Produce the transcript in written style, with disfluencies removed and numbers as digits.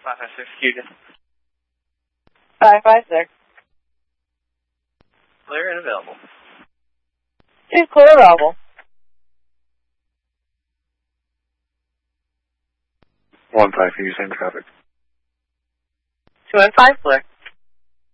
556 Cuban. 556. Clear and available. She's clear available. 15, can you same traffic? 215 clear.